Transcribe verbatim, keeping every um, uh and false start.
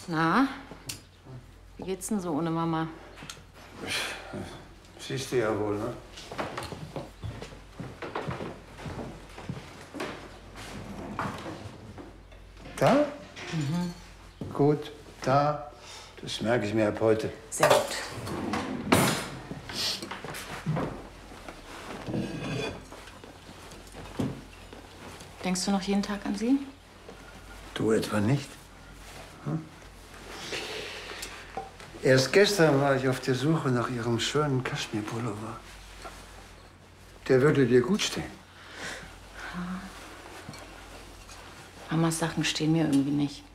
Na, wie geht's denn so ohne Mama? Siehst du ja wohl, ne? Da? Mhm. Gut, da. Das merke ich mir ab heute. Sehr gut. Denkst du noch jeden Tag an sie? Du etwa nicht? Hm? Erst gestern war ich auf der Suche nach ihrem schönen Kaschmirpullover. Der würde dir gut stehen. Mamas Sachen stehen mir irgendwie nicht.